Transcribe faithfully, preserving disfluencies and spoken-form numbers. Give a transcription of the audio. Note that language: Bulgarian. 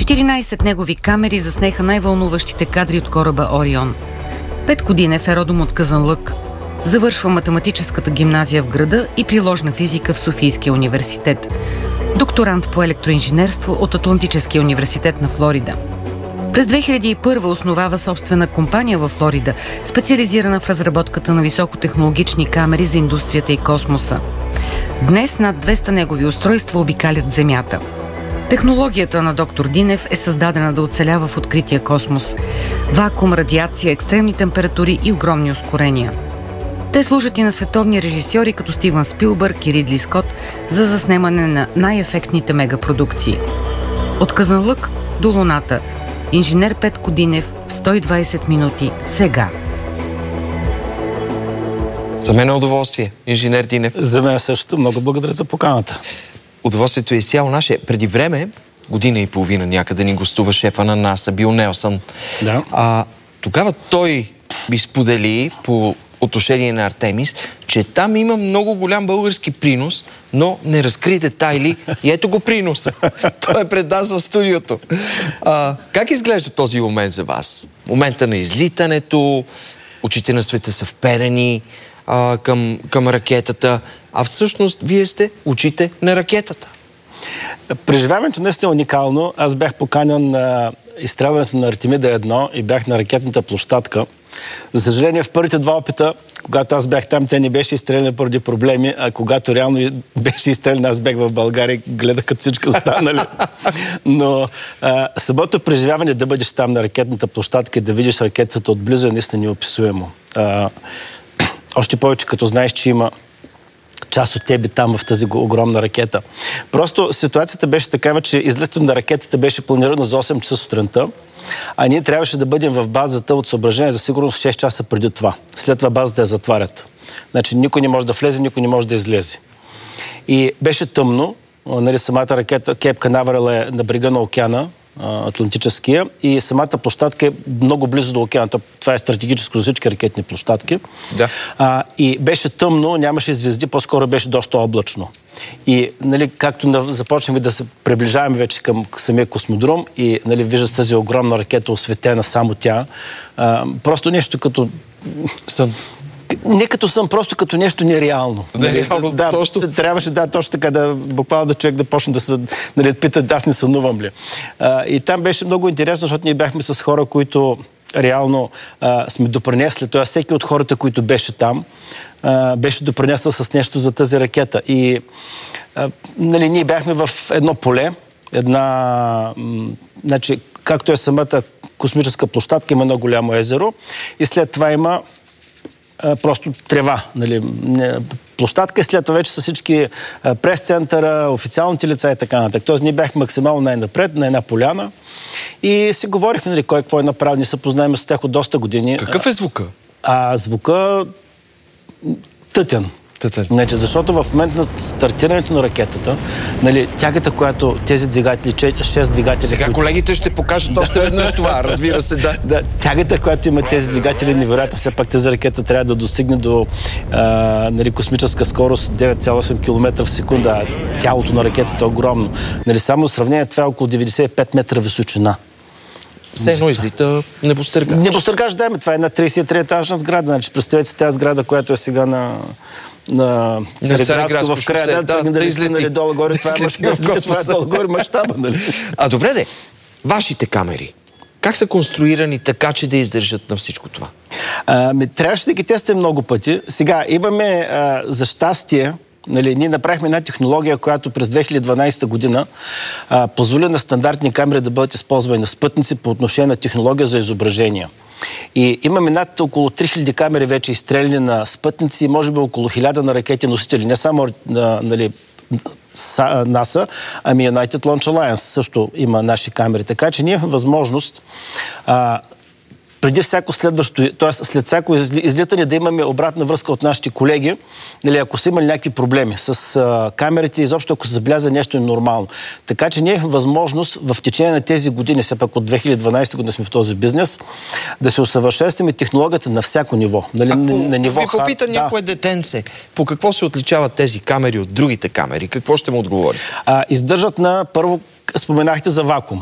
четиринайсет негови камери заснеха най-вълнуващите кадри от кораба Орион. Петко Динев е родом от Казанлък. Завършва математическата гимназия в града и приложна физика в Софийския университет. Докторант по електроинженерство от Атлантическия университет на Флорида. През две хиляди и първа основава собствена компания във Флорида, специализирана в разработката на високотехнологични камери за индустрията и космоса. Днес над двеста негови устройства обикалят Земята. Технологията на доктор Динев е създадена да оцелява в открития космос. Вакуум, радиация, екстремни температури и огромни ускорения. Те служат и на световни режисьори като Стивън Спилбърг и Ридли Скот за заснемане на най-ефектните мегапродукции. От Казанлък до Луната. Инженер Петко Динев в сто и двайсет минути сега. За мен е удоволствие, инженер Динев. За мен също. Много благодаря за поканата. Удоволствието е изцяло наше. Преди време, година и половина някъде ни гостува шефа на НАСА, Бил Нелсън. Да. А, тогава той би сподели по отношение на Артемис, че там има много голям български принос, но не разкри детайли и ето го приноса. Той е пред нас в студиото. А, как изглежда този момент за вас? Момента на излитането, очите на света са вперени а, към, към ракетата, а всъщност вие сте очите на ракетата. Преживяването наистина е уникално. Аз бях поканен на изстрелването на Артемида едно и бях на ракетната площадка. За съжаление, в първите два опита, когато аз бях там, те не беше изстреляни поради проблеми, а когато реално беше изстреляни, аз бях в България, гледах като всички останали. Но а, самото преживяване да бъдеш там на ракетната площадка и да видиш ракетата отблизо е наистина неописуемо. А, още повече, като знаеш, че има част от тебе там в тази огромна ракета. Просто ситуацията беше такава, че излетането на ракетата беше планирано за осем часа сутринта, а ние трябваше да бъдем в базата от съображение за сигурност шест часа преди това. След това базата я затварят. Значи никой не може да влезе, никой не може да излезе. И беше тъмно, нали, самата ракета Кейп Канаверал е на брега на океана, Атлантическия, и самата площадка е много близо до океана. Това е стратегическо за всички ракетни площадки. Да. А, и беше тъмно, нямаше звезди, по-скоро беше доста облачно. И, нали, както започнахме да се приближаваме вече към самия космодрум и, нали, виждаш тази огромна ракета, осветена само тя, а, просто нещо като... Сън. Не като съм, просто като нещо нереално. Нереално, да, точно. Трябваше, да, точно така, да, буквално да човек да почне да се, нали, пита, аз не сънувам ли. А, и там беше много интересно, защото ние бяхме с хора, които реално а, сме допринесли. Тоест, всеки от хората, които беше там, а, беше допринесъл с нещо за тази ракета. И, а, нали, ние бяхме в едно поле, една, м, значи, както е самата космическа площадка, има едно голямо езеро и след това има просто трева, нали, площадка и след това вече са всички прес-центъра, официалните лица и така нататък. Тоест ние бяхме максимално най-напред, на една поляна и си говорихме, нали, кой какво е направил. Ние се познаваме с тях от доста години. Какъв е звука? А звука тътен. Значи, защото в момент на стартирането на ракетата, нали, тягата, която тези двигатели, шест двигатели... Сега които... колегите ще покажат още веднъж това, разбира се, да. Да, тягата, която има тези двигатели, невероятно. Все пак тази ракета трябва да достигне до а, нали, космическа скорост девет цяло и осем километра в секунда, а тялото на ракетата е огромно. Нали, само сравнение, това е около деветдесет и пет метра височина. Все едно излита небостъргач. Небостъргач, да, това е една трийсет и три етажна сграда. Значи, представете си тази сграда, която е сега на... на Цареградско в края, да, да, да, да излети. Нали, долу-горе, това е долу-горе мащаба, нали? А добре де, вашите камери, как са конструирани така, че да издържат на всичко това? А, ми, трябваше да ги тестим много пъти. Сега, имаме а, за щастие, нали, ние направихме една технология, която през две хиляди и дванадесета година а, позволи на стандартни камери да бъдат използвани на спътници по отношение на технология за изображения. И имаме над около три хиляди камери вече изстреляни на спътници и може би около хиляда на ракети носители. Не само на, нали, НАСА, ами United Launch Alliance също има наши камери. Така че ние имаме възможност а, преди всяко следващо, т.е. след всяко излитане да имаме обратна връзка от нашите колеги, нали, ако са имали някакви проблеми с а, камерите, изобщо ако се забеляза нещо ненормално. Така че ние имаме възможност в течение на тези години, все пак от две хиляди и дванадесета година сме в този бизнес, да се усъвършенстваме технологията на всяко ниво. Нали, ако на, на ниво ви попита да. някое детенце, по какво се отличават тези камери от другите камери, какво ще му отговорите? А, издържат на, първо, споменахте за вакуум.